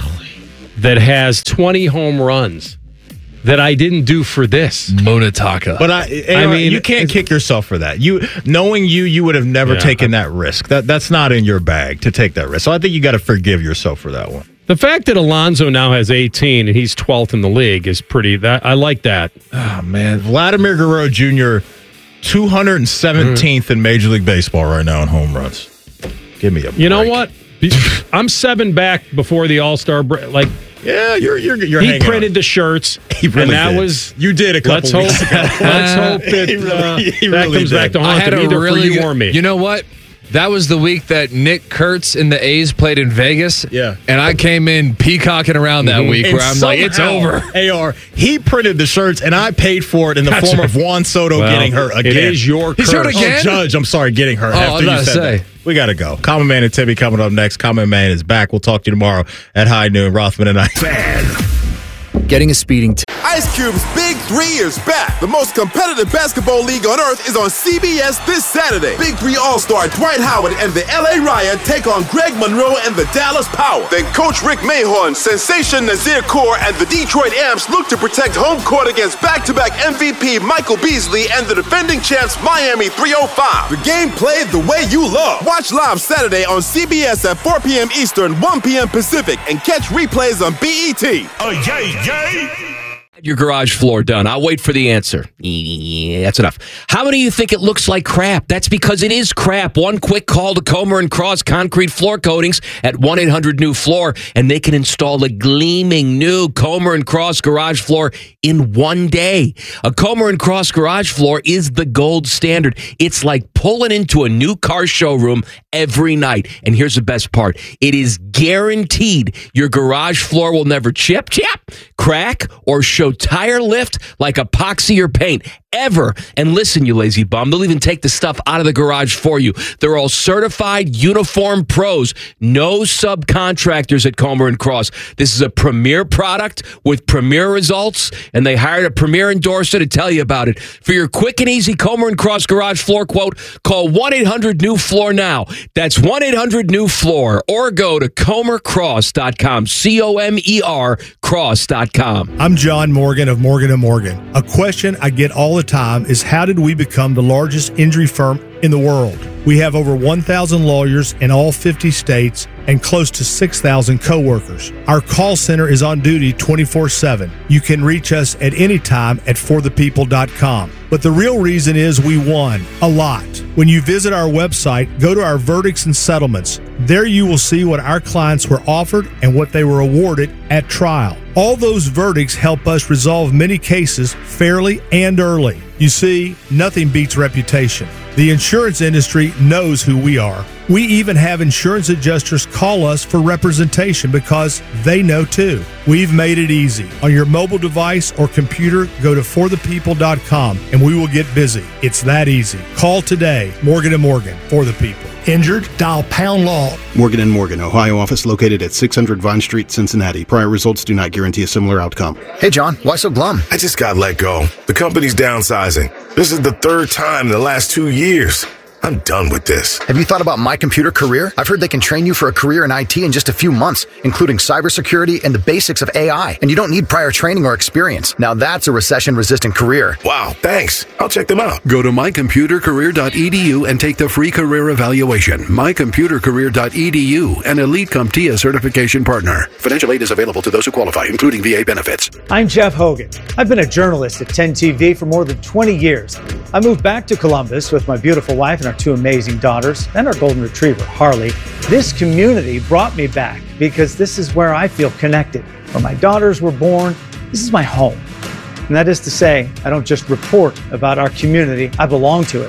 that has twenty home runs that I didn't do for this. Monataka. But I, I mean, you can't kick yourself for that. You, knowing you, you would have never Yeah. taken that risk. That that's not in your bag to take that risk. So I think you got to forgive yourself for that one. The fact that Alonso now has eighteen and he's twelfth in the league is pretty. That I like that. Oh man, Vladimir Guerrero Junior, two hundred seventeenth mm. in Major League Baseball right now in home runs. Give me a break. You know what? I'm seven back before the All-Star break. Like, yeah, you're you're you're. He printed on. the shirts, he really and that did. was you did a couple let's weeks hope, ago. Let's hope that he really, uh, he that really comes did. back to I haunt had him a either really for you good, or me. You know what? That was the week that Nick Kurtz and the A's played in Vegas. Yeah. And I came in peacocking around that Mm-hmm. week And where I'm like, it's somehow, over. A R, he printed the shirts, and I paid for it in the That's form right. of Juan Soto Well, getting hurt again. it is your He's hurt curse. again? Oh, Judge, I'm sorry, getting hurt. Oh, after I was you about to said say. that. We got to go. Common Man and Timmy coming up next. Common Man is back. We'll talk to you tomorrow at high noon. Rothman and I. Fan. Getting a speeding ticket. Ice Cube's Big Three is back. The most competitive basketball league on earth is on C B S this Saturday. Big Three All-Star Dwight Howard and the L A Riot take on Greg Monroe and the Dallas Power. Then Coach Rick Mahorn, Sensation Nazir Kaur, and the Detroit Amps look to protect home court against back-to-back M V P Michael Beasley and the defending champs Miami three oh five. The game played the way you love. Watch live Saturday on C B S at four p.m. Eastern, one p.m. Pacific, and catch replays on B E T. Oh, yay, yay. Your garage floor done. I'll wait for the answer. Yeah, that's enough. How many of you think it looks like crap? That's because it is crap. One quick call to Comer and Cross Concrete Floor Coatings at one eight hundred new floor, and they can install a gleaming new Comer and Cross garage floor in one day. A Comer and Cross garage floor is the gold standard. It's like pulling into a new car showroom every night. And here's the best part. It is guaranteed your garage floor will never chip, chip, crack, or show tire lift like epoxy or paint ever. And listen, you lazy bum, they'll even take the stuff out of the garage for you. They're all certified uniform pros, no subcontractors at Comer and Cross. This is a premier product with premier results, and they hired a premier endorser to tell you about it. For your quick and easy Comer and Cross garage floor quote, call one eight hundred new floor now. That's one eight hundred new floor, or go to comer cross dot com, C O M E R cross dot com. I'm John Morgan of Morgan and Morgan. A question I get all the time is, how did we become the largest injury firm in the world? We have over one thousand lawyers in all fifty states and close to six thousand coworkers. Our call center is on duty twenty-four seven. You can reach us at any time at for the people dot com. But the real reason is we won a lot. When you visit our website, go to our verdicts and settlements. There you will see what our clients were offered and what they were awarded at trial. All those verdicts help us resolve many cases fairly and early. You see, nothing beats reputation. The insurance industry knows who we are. We even have insurance adjusters call us for representation because they know too. We've made it easy. On your mobile device or computer, go to for the people dot com and we will get busy. It's that easy. Call today. Morgan and Morgan, for the people. Injured? Dial pound law. Morgan and Morgan, Ohio office located at six hundred Vine Street, Cincinnati. Prior results do not guarantee a similar outcome. Hey, John, why so glum? I just got let go. The company's downsizing. This is the third time in the last two years. I'm done with this. Have you thought about My Computer Career? I've heard they can train you for a career in I T in just a few months, including cybersecurity and the basics of A I. And you don't need prior training or experience. Now that's a recession-resistant career. Wow, thanks. I'll check them out. Go to my computer career dot e d u and take the free career evaluation. my computer career dot e d u, an Elite CompTIA certification partner. Financial aid is available to those who qualify, including V A benefits. I'm Jeff Hogan. I've been a journalist at ten T V for more than twenty years. I moved back to Columbus with my beautiful wife and our two amazing daughters and our golden retriever, Harley. This community brought me back because this is where I feel connected. Where my daughters were born, this is my home. And that is to say, I don't just report about our community, I belong to it.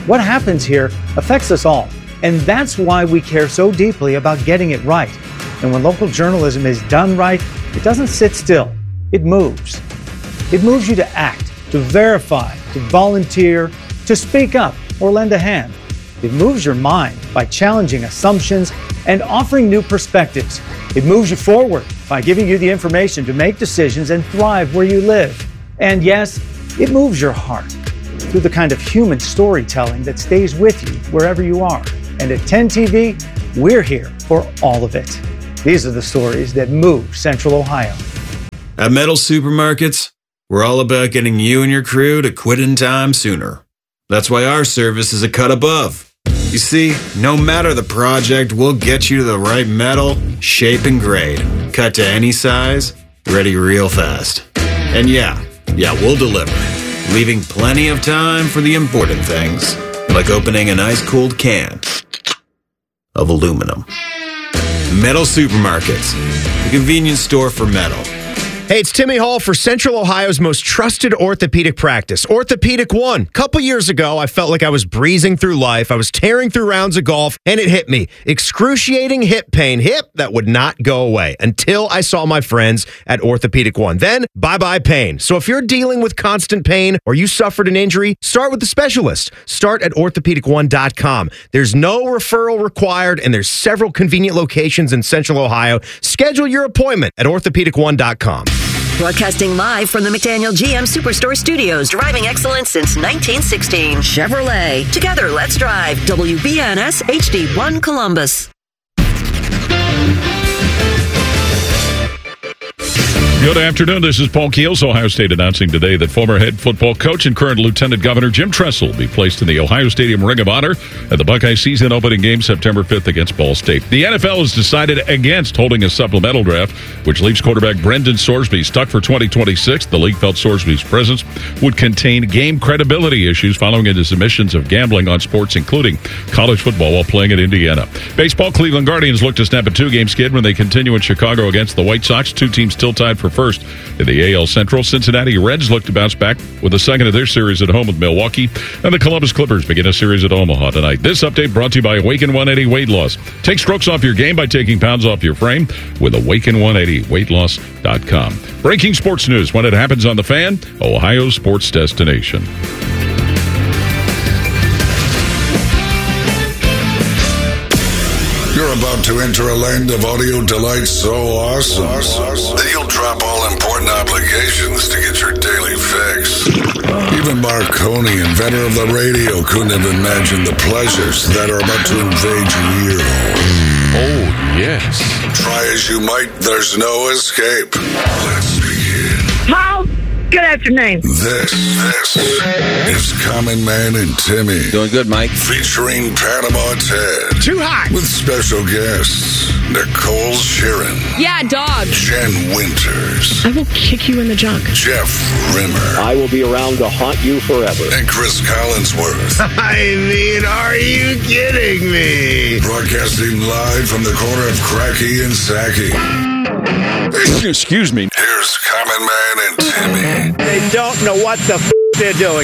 What happens here affects us all, and that's why we care so deeply about getting it right. And when local journalism is done right, it doesn't sit still. It moves. It moves you to act, to verify, to volunteer, to speak up or lend a hand. It moves your mind by challenging assumptions and offering new perspectives. It moves you forward by giving you the information to make decisions and thrive where you live. And yes, it moves your heart through the kind of human storytelling that stays with you wherever you are. And at ten T V, we're here for all of it. These are the stories that move Central Ohio. At Metal Supermarkets, we're all about getting you and your crew to quit in time sooner. That's why our service is a cut above. You see, no matter the project, we'll get you to the right metal, shape, and grade. Cut to any size, ready real fast. And yeah, yeah, we'll deliver, leaving plenty of time for the important things, like opening an ice-cold can of aluminum. Metal Supermarkets, the convenience store for metal. Hey, it's Timmy Hall for Central Ohio's most trusted orthopedic practice, Orthopedic One. A couple years ago, I felt like I was breezing through life. I was tearing through rounds of golf, and it hit me. Excruciating hip pain. Hip that would not go away until I saw my friends at Orthopedic One. Then, bye-bye pain. So if you're dealing with constant pain or you suffered an injury, start with the specialist. Start at orthopedic one dot com. There's no referral required, and there's several convenient locations in Central Ohio. Schedule your appointment at orthopedic one dot com. Broadcasting live from the McDaniel G M Superstore Studios, driving excellence since nineteen sixteen. Chevrolet. Together, let's drive. W B N S H D one Columbus. Good afternoon. This is Paul Keels. Ohio State announcing today that former head football coach and current Lieutenant Governor Jim Tressel will be placed in the Ohio Stadium Ring of Honor at the Buckeye season opening game September fifth against Ball State. The N F L has decided against holding a supplemental draft, which leaves quarterback Brendan Sorsby stuck for twenty twenty-six. The league felt Sorsby's presence would contain game credibility issues following his admissions of gambling on sports, including college football, while playing at Indiana. Baseball, Cleveland Guardians look to snap a two-game skid when they continue in Chicago against the White Sox. Two teams still tied for first in the A L Central. Cincinnati Reds look to bounce back with the second of their series at home with Milwaukee, and the Columbus Clippers begin a series at Omaha tonight. This update brought to you by Awaken one eighty Weight Loss. Take strokes off your game by taking pounds off your frame with Awaken one eighty weight loss dot com. Breaking sports news when it happens on The Fan, Ohio's sports destination. You're about to enter a land of audio delight so awesome that you'll drop all important obligations to get your daily fix. Even Marconi, inventor of the radio, couldn't have imagined the pleasures that are about to invade your ear hole. Oh, yes. Try as you might, there's no escape. Let's begin. Paul, good afternoon. This, this is Common Man and Timmy. Doing good, Mike. Featuring Panama Ted. Too hot. With special guests, Nicole Sheeran. Yeah, dog. Jen Winters. I will kick you in the junk. Jeff Rimmer. I will be around to haunt you forever. And Chris Collinsworth. I mean, are you kidding me? Broadcasting live from the corner of Cracky and Sacky. Excuse me. Here's Common Man and Timmy. They don't know what the f*** they're doing.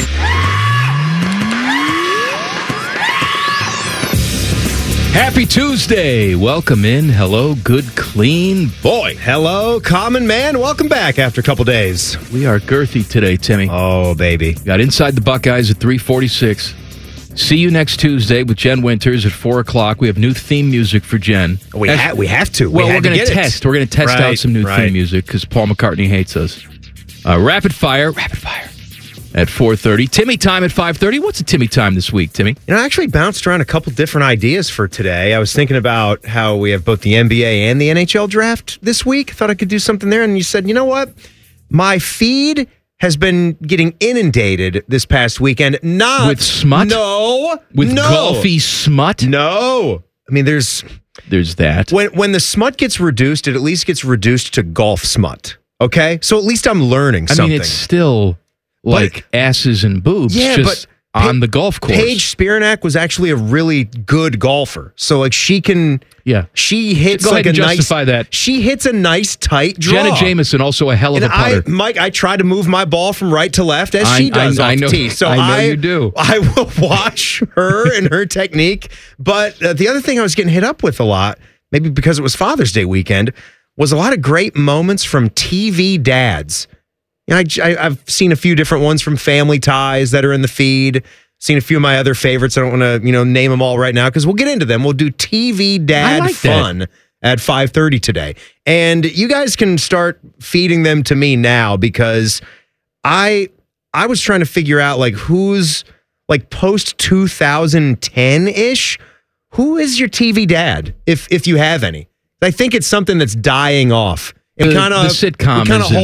Happy Tuesday. Welcome in. Hello, good, clean boy. Hello, Common Man. Welcome back after a couple days. We are girthy today, Timmy. Oh, baby. Got Inside the Buckeyes at three forty-six. See you next Tuesday with Jen Winters at four o'clock. We have new theme music for Jen. We, ha- we have to. Well, we we're going to test. We're going to test right, out some new right. theme music because Paul McCartney hates us. Uh, rapid fire. Rapid fire. At four thirty. Timmy time at five thirty. What's the Timmy time this week, Timmy? You know, I actually bounced around a couple different ideas for today. I was thinking about how we have both the N B A and the N H L draft this week. Thought I could do something there. And you said, you know what? My feed has been getting inundated this past weekend. Not with smut? No. With no. golfy smut? No. I mean, there's... There's that. When, when the smut gets reduced, it at least gets reduced to golf smut. Okay? So at least I'm learning something. I mean, it's still... Like but, asses and boobs. Yeah, just but on the golf course. Paige Spiranak was actually a really good golfer. So like she can yeah. She hits Go like ahead a and nice justify that. She hits a nice tight draw. Jenna Jameson, also a hell of and a putter. I, Mike, I try to move my ball from right to left as I, she does I, off I know, the tee. So I know I, you do. I will watch her and her technique. But uh, the other thing I was getting hit up with a lot, maybe because it was Father's Day weekend, was a lot of great moments from T V dads. You know, I, I, I've seen a few different ones from Family Ties that are in the feed. Seen a few of my other favorites. I don't want to, you know, name them all right now because we'll get into them. We'll do T V dad like fun that. at five thirty today. And you guys can start feeding them to me now because I I was trying to figure out like who's like post two thousand ten-ish, who is your T V dad if if you have any? I think it's something that's dying off. And The- kind of the sitcom kind is of in